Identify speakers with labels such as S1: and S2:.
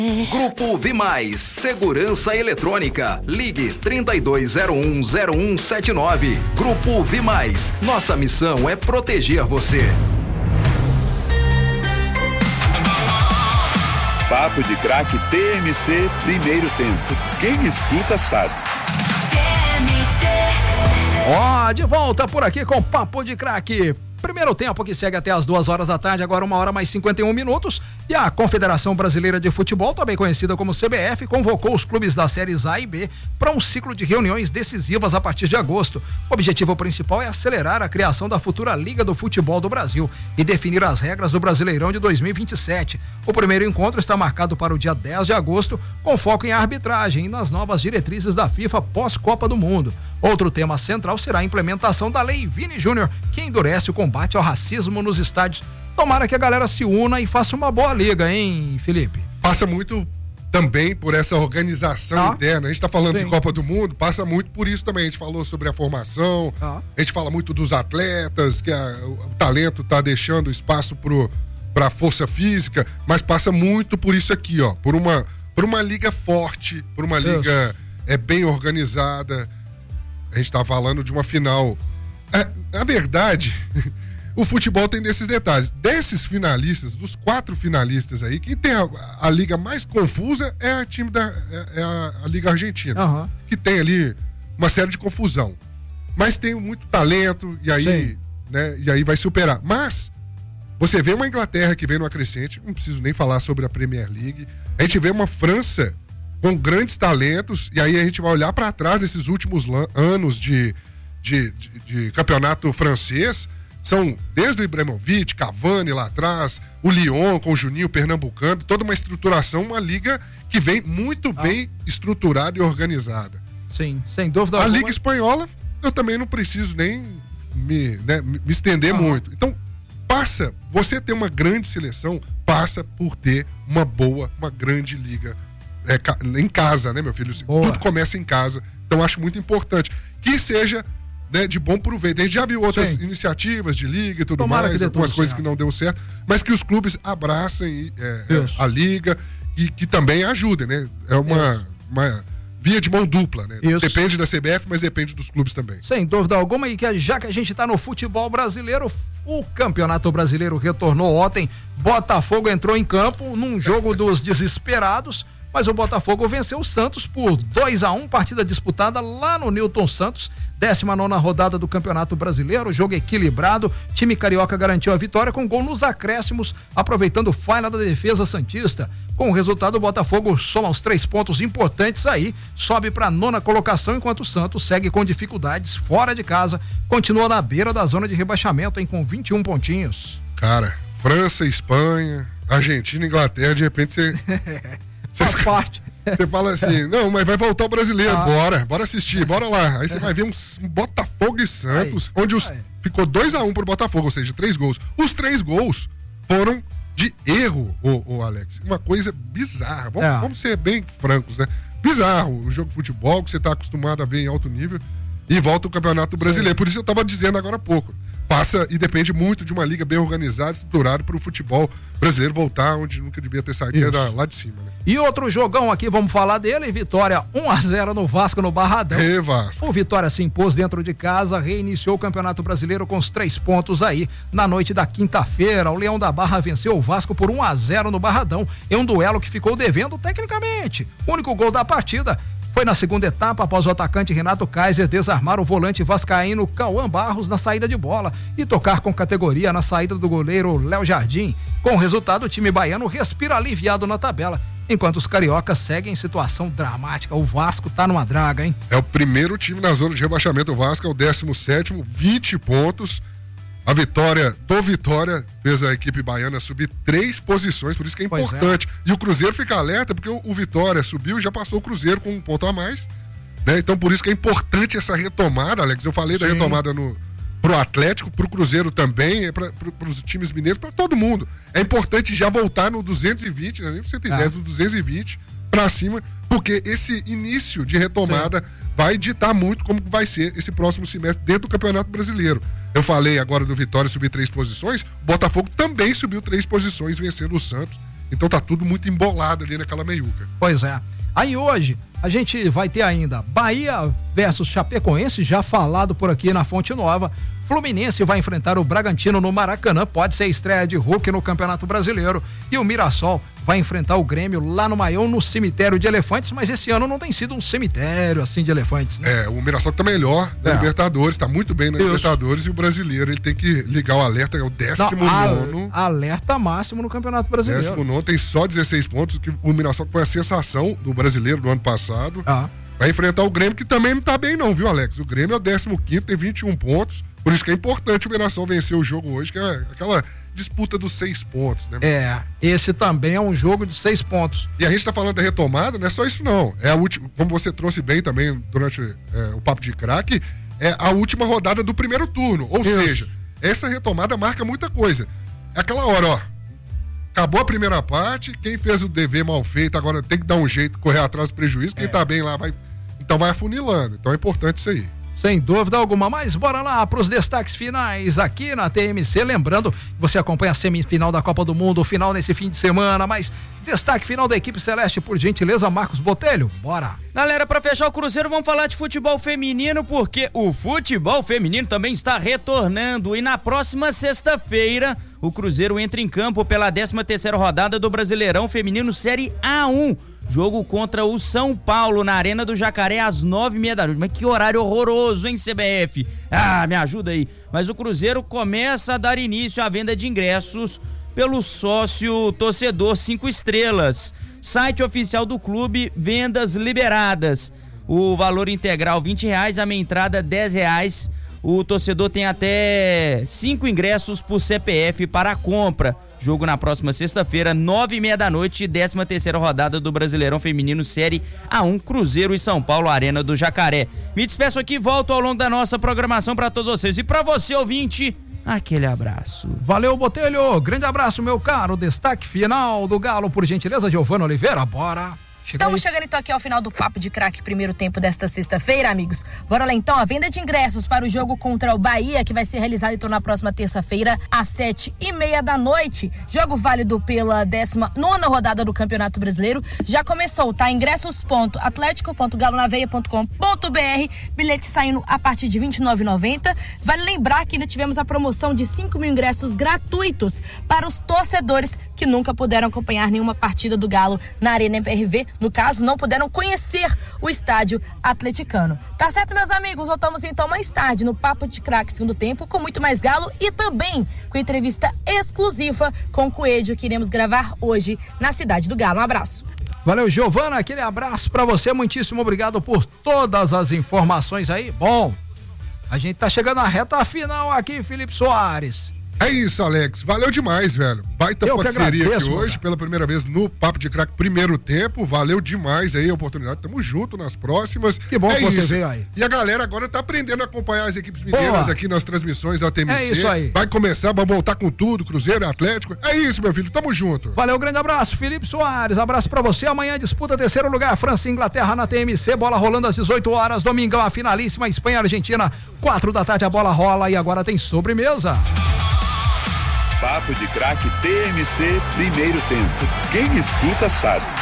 S1: Grupo Vimais, Segurança Eletrônica. Ligue 32010179. Grupo Vimais, nossa missão é proteger você.
S2: Papo de Craque TMC, primeiro tempo. Quem escuta sabe.
S3: De volta por aqui com Papo de Craque. Primeiro tempo que segue até as 2 da tarde, agora 1h mais 51 minutos. E a Confederação Brasileira de Futebol, também conhecida como CBF, convocou os clubes das séries A e B para um ciclo de reuniões decisivas a partir de agosto. O objetivo principal é acelerar a criação da futura Liga do Futebol do Brasil e definir as regras do Brasileirão de 2027. O primeiro encontro está marcado para o dia 10 de agosto, com foco em arbitragem e nas novas diretrizes da FIFA pós-Copa do Mundo. Outro tema central será a implementação da Lei Vini Júnior, que endurece o combate ao racismo nos estádios. Tomara que a galera se una e faça uma boa liga, hein, Felipe?
S4: Passa muito também por essa organização interna. A gente tá falando de Copa do Mundo, passa muito por isso também. A gente falou sobre a formação, a gente fala muito dos atletas, que o talento tá deixando espaço pra força física, mas passa muito por isso aqui, ó, por uma liga forte, por uma liga bem organizada. A gente tá falando de uma final. Na verdade, o futebol tem desses detalhes. Desses finalistas, dos 4 finalistas aí, quem tem a liga mais confusa é a Liga Argentina, que tem ali uma série de confusão. Mas tem muito talento, e aí, né, e aí vai superar. Mas você vê uma Inglaterra que vem numa crescente, não preciso nem falar sobre a Premier League. A gente vê uma França com grandes talentos, e aí a gente vai olhar para trás desses últimos anos de campeonato francês. São desde o Ibrahimovic, Cavani lá atrás, o Lyon com o Juninho Pernambucano, toda uma estruturação, uma liga que vem muito bem estruturada e organizada.
S3: Sim, sem dúvida
S4: alguma.
S3: A
S4: Liga Espanhola, eu também não preciso nem me estender muito. Então, você ter uma grande seleção, passa por ter uma grande liga em casa, né, meu filho? Tudo começa em casa, então acho muito importante que seja, né, de bom proveito. A gente já viu outras iniciativas de liga e tudo mais, algumas coisas que não deu certo, mas que os clubes abracem a liga e que também ajudem, né? É uma via de mão dupla, né? Depende da CBF, mas depende dos clubes também.
S3: Sem dúvida alguma, e que já que a gente tá no futebol brasileiro, o Campeonato Brasileiro retornou ontem, Botafogo entrou em campo num jogo dos desesperados, mas o Botafogo venceu o Santos por 2-1, partida disputada lá no Newton Santos, 19ª rodada do Campeonato Brasileiro, jogo equilibrado, time carioca garantiu a vitória com gol nos acréscimos, aproveitando falha da defesa santista. Com o resultado, o Botafogo soma os 3 pontos importantes aí, sobe para a 9ª colocação, enquanto o Santos segue com dificuldades fora de casa, continua na beira da zona de rebaixamento, hein, com 21 pontinhos.
S4: Cara, França, Espanha, Argentina, Inglaterra, de repente você...
S3: Faz parte.
S4: Você fala assim, não, mas vai voltar o brasileiro, bora assistir, bora lá. Aí você vai ver um Botafogo e Santos, onde ficou 2-1 pro Botafogo, ou seja, 3 gols. Os 3 gols foram de erro, o Alex. Uma coisa bizarra. Vamos ser bem francos, né? Bizarro o jogo de futebol que você tá acostumado a ver em alto nível e volta o Campeonato Brasileiro. Por isso eu tava dizendo agora há pouco. Passa e depende muito de uma liga bem organizada, estruturada para o futebol brasileiro voltar onde nunca devia ter saído, lá de cima, né?
S3: E outro jogão aqui, vamos falar dele, vitória 1-0 no Vasco no Barradão.
S4: Vasco.
S3: O Vitória se impôs dentro de casa, reiniciou o Campeonato Brasileiro com os 3 pontos aí. Na noite da quinta-feira, o Leão da Barra venceu o Vasco por 1-0 no Barradão, em um duelo que ficou devendo tecnicamente. O único gol da partida foi na segunda etapa, após o atacante Renato Kaiser desarmar o volante vascaíno Cauã Barros na saída de bola e tocar com categoria na saída do goleiro Léo Jardim. Com o resultado, o time baiano respira aliviado na tabela, enquanto os cariocas seguem em situação dramática. O Vasco tá numa draga, hein?
S4: É o primeiro time na zona de rebaixamento. O Vasco é o 17º, 20 pontos. A vitória do Vitória fez a equipe baiana subir 3 posições, por isso que é importante. E o Cruzeiro fica alerta, porque o Vitória subiu e já passou o Cruzeiro com 1 ponto a mais, né? Então por isso que é importante essa retomada, Alex. Eu falei da retomada pro Atlético, pro Cruzeiro também, pros times mineiros, pra todo mundo. É importante já voltar no 220, né? Nem 110, no 220 pra cima, porque esse início de retomada vai ditar muito como vai ser esse próximo semestre dentro do Campeonato Brasileiro. Eu falei agora do Vitória subir 3 posições, o Botafogo também subiu 3 posições, vencendo o Santos, Então tá tudo muito embolado ali naquela meiuca.
S3: Pois é. Aí hoje a gente vai ter ainda Bahia versus Chapecoense, já falado por aqui na Fonte Nova. Fluminense vai enfrentar o Bragantino no Maracanã, pode ser a estreia de Hulk no Campeonato Brasileiro. E o Mirassol vai enfrentar o Grêmio lá no Maião, no cemitério de elefantes, mas esse ano não tem sido um cemitério assim de elefantes, né?
S4: O Mirassol tá melhor na Libertadores, tá muito bem na Libertadores, e o brasileiro, ele tem que ligar o alerta, é o 19º.
S3: Alerta máximo no Campeonato Brasileiro.
S4: 19º, tem só 16 pontos, que o Mirassol foi a sensação do brasileiro do ano passado. Vai enfrentar o Grêmio, que também não tá bem não, viu, Alex? O Grêmio é o 15º, tem 21 pontos, por isso que é importante o Mirassol vencer o jogo hoje, que é aquela disputa dos 6 pontos, né?
S3: Esse também é um jogo de 6 pontos.
S4: E a gente tá falando da retomada, não é só isso não, é a última, como você trouxe bem também durante o Papo de Craque, é a última rodada do primeiro turno, ou seja, essa retomada marca muita coisa. É aquela hora, ó, acabou a primeira parte, quem fez o dever mal feito agora tem que dar um jeito, correr atrás do prejuízo, quem tá bem lá vai afunilando, então é importante isso aí.
S3: Sem dúvida alguma, mas bora lá para os destaques finais aqui na TMC, lembrando que você acompanha a semifinal da Copa do Mundo, o final nesse fim de semana, mas destaque final da equipe celeste, por gentileza, Marcos Botelho, bora!
S5: Galera, para fechar o Cruzeiro, vamos falar de futebol feminino, porque o futebol feminino também está retornando e na próxima sexta-feira o Cruzeiro entra em campo pela 13ª rodada do Brasileirão Feminino Série A1. Jogo contra o São Paulo na Arena do Jacaré às 9h30 da noite. Mas que horário horroroso, hein, CBF? Me ajuda aí. Mas o Cruzeiro começa a dar início à venda de ingressos pelo sócio torcedor 5 estrelas. Site oficial do clube, vendas liberadas. O valor integral R$20, a meia entrada R$10. O torcedor tem até 5 ingressos por CPF para a compra. Jogo na próxima sexta-feira, 9h30 da noite, 13ª rodada do Brasileirão Feminino Série A1, Cruzeiro e São Paulo, Arena do Jacaré. Me despeço aqui, volto ao longo da nossa programação para todos vocês. E para você, ouvinte, aquele abraço.
S3: Valeu, Botelho. Grande abraço, meu caro. Destaque final do Galo, por gentileza, Giovana Oliveira. Bora.
S6: Estamos chegando então aqui ao final do Papo de Craque, primeiro tempo desta sexta-feira, amigos. Bora lá então, a venda de ingressos para o jogo contra o Bahia, que vai ser realizado então na próxima terça-feira, às 7h30 da noite. Jogo válido pela 19ª rodada do Campeonato Brasileiro. Já começou, tá? ingressos.atletico.galonaveia.com.br, bilhete saindo a partir de R$29,90. Vale lembrar que ainda tivemos a promoção de 5.000 ingressos gratuitos para os torcedores que nunca puderam acompanhar nenhuma partida do Galo na Arena MPRV. No caso, não puderam conhecer o estádio atleticano. Tá certo, meus amigos? Voltamos então mais tarde no Papo de Craque segundo tempo com muito mais Galo e também com entrevista exclusiva com o Coelho que iremos gravar hoje na cidade do Galo. Um abraço.
S3: Valeu, Giovana, aquele abraço pra você, muitíssimo obrigado por todas as informações aí. Bom, a gente tá chegando à reta final aqui, Felipe Soares.
S4: É isso, Alex. Valeu demais, velho. Baita parceria aqui hoje, pela primeira vez no Papo de Craque, primeiro tempo. Valeu demais aí a oportunidade. Tamo junto nas próximas.
S3: Que bom que você veio aí.
S4: E a galera agora tá aprendendo a acompanhar as equipes mineiras aqui nas transmissões da TMC.
S3: É isso aí.
S4: Vai começar, vai voltar com tudo, Cruzeiro, Atlético. É isso, meu filho. Tamo junto.
S3: Valeu, grande abraço, Felipe Soares. Abraço pra você. Amanhã disputa terceiro lugar, França e Inglaterra na TMC. Bola rolando às 18 horas. Domingão, a finalíssima, Espanha e Argentina. 4 da tarde a bola rola e agora tem sobremesa.
S2: Papo de Craque TMC, primeiro tempo. Quem escuta sabe.